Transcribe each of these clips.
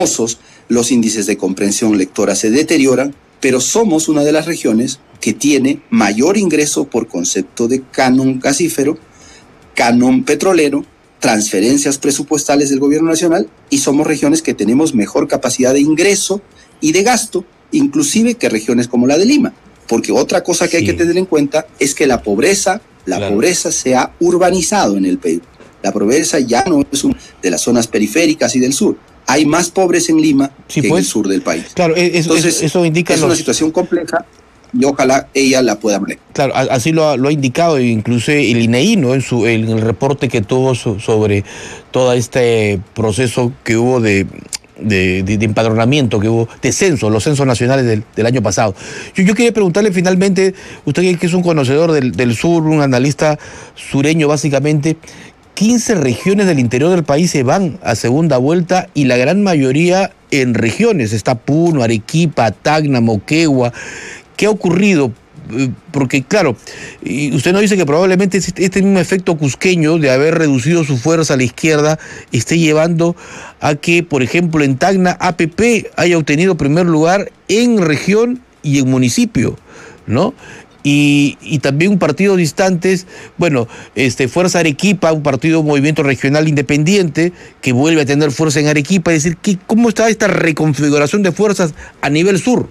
los índices de comprensión lectora se deterioran, pero somos una de las regiones que tiene mayor ingreso por concepto de canon gasífero, canon petrolero, transferencias presupuestales del gobierno nacional, y somos regiones que tenemos mejor capacidad de ingreso y de gasto, inclusive que regiones como la de Lima. Porque otra cosa que hay que tener en cuenta es que la pobreza se ha urbanizado en el Perú. La pobreza ya no es de las zonas periféricas y del sur. Hay más pobres en Lima que en el sur del país. Claro, entonces, eso indica una situación compleja y ojalá ella la pueda manejar. Claro, así lo ha indicado incluso el INEI, ¿no? En el reporte que tuvo sobre todo este proceso que hubo de empadronamiento, que hubo de censo, los censos nacionales del año pasado. Yo quería preguntarle finalmente, usted que es un conocedor del sur, un analista sureño básicamente, 15 regiones del interior del país se van a segunda vuelta y la gran mayoría en regiones. Está Puno, Arequipa, Tacna, Moquegua. ¿Qué ha ocurrido? Porque claro, usted nos dice que probablemente este mismo efecto cusqueño de haber reducido su fuerza a la izquierda esté llevando a que, por ejemplo, en Tacna, APP haya obtenido primer lugar en región y en municipio, ¿no? Y también un partido distantes, bueno, Fuerza Arequipa, un partido movimiento regional independiente que vuelve a tener fuerza en Arequipa. Es decir, ¿cómo está esta reconfiguración de fuerzas a nivel sur?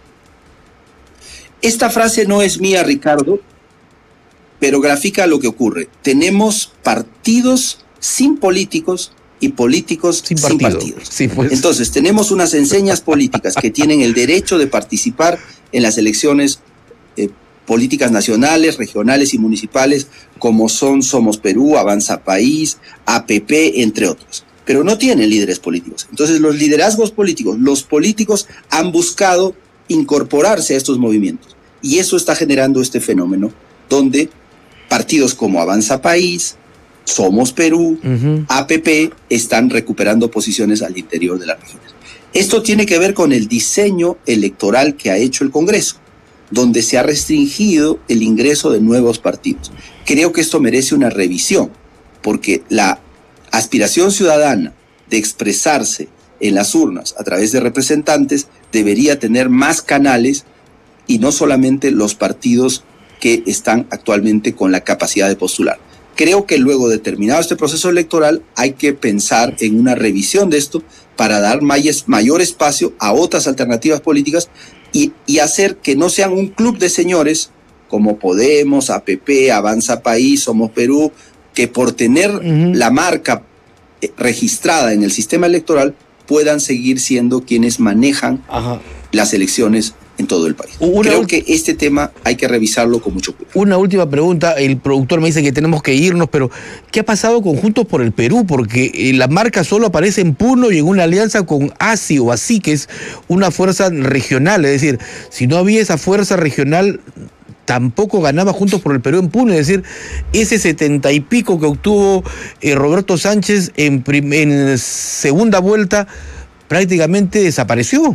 Esta frase no es mía, Ricardo, pero grafica lo que ocurre. Tenemos partidos sin políticos y políticos sin partidos. Sí, pues. Entonces, tenemos unas enseñas políticas que tienen el derecho de participar en las elecciones políticas nacionales, regionales y municipales, como son Somos Perú, Avanza País, APP, entre otros. Pero no tienen líderes políticos. Entonces, los liderazgos políticos, los políticos han buscado incorporarse a estos movimientos. Y eso está generando este fenómeno donde partidos como Avanza País, Somos Perú, APP están recuperando posiciones al interior de las regiones. Esto tiene que ver con el diseño electoral que ha hecho el Congreso, donde se ha restringido el ingreso de nuevos partidos. Creo que esto merece una revisión, porque la aspiración ciudadana de expresarse en las urnas a través de representantes debería tener más canales y no solamente los partidos que están actualmente con la capacidad de postular. Creo que luego de terminado este proceso electoral hay que pensar en una revisión de esto para dar mayor espacio a otras alternativas políticas y hacer que no sean un club de señores como Podemos, APP, Avanza País, Somos Perú, que por tener la marca registrada en el sistema electoral puedan seguir siendo quienes manejan las elecciones en todo el país. Creo que este tema hay que revisarlo con mucho cuidado. Una última pregunta, el productor me dice que tenemos que irnos, pero ¿qué ha pasado con Juntos por el Perú? Porque la marca solo aparece en Puno y en una alianza con ASI o ASI, que es una fuerza regional, es decir, si no había esa fuerza regional, tampoco ganaba Juntos por el Perú en Puno, es decir, ese 70 y pico que obtuvo Roberto Sánchez en segunda vuelta prácticamente desapareció.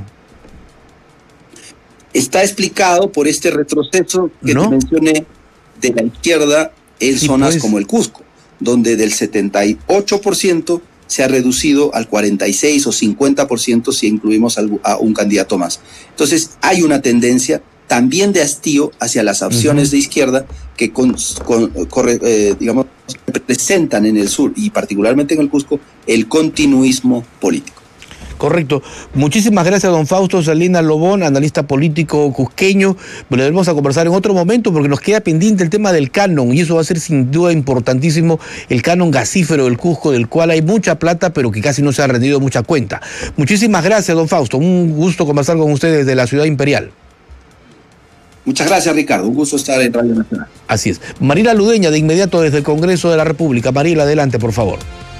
Está explicado por este retroceso que te mencioné de la izquierda en zonas como el Cusco, donde del 78% se ha reducido al 46 o 50% si incluimos a un candidato más. Entonces hay una tendencia también de hastío hacia las opciones de izquierda que digamos, representan en el sur y particularmente en el Cusco el continuismo político. Correcto. Muchísimas gracias, don Fausto Salinas Lobón, analista político cusqueño. Lo debemos a conversar en otro momento porque nos queda pendiente el tema del canon y eso va a ser sin duda importantísimo, el canon gasífero del Cusco, del cual hay mucha plata pero que casi no se ha rendido mucha cuenta. Muchísimas gracias, don Fausto. Un gusto conversar con ustedes desde la Ciudad Imperial. Muchas gracias, Ricardo. Un gusto estar en Radio Nacional. Así es. Mariela Ludeña, de inmediato desde el Congreso de la República. Mariela, adelante, por favor.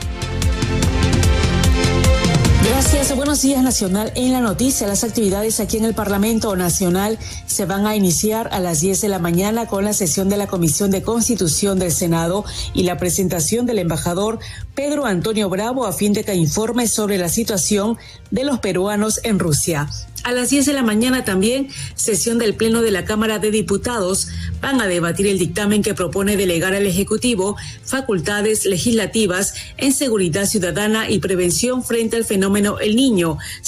Buenos días, Nacional. En la noticia, las actividades aquí en el Parlamento Nacional se van a iniciar a las 10 de la mañana con la sesión de la Comisión de Constitución del Senado y la presentación del embajador Pedro Antonio Bravo a fin de que informe sobre la situación de los peruanos en Rusia. A las 10 de la mañana también, sesión del Pleno de la Cámara de Diputados. Van a debatir el dictamen que propone delegar al Ejecutivo facultades legislativas en seguridad ciudadana y prevención frente al fenómeno El Niño.